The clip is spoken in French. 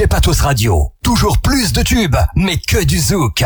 DJ Patos Radio. Toujours plus de tubes, mais que du zouk.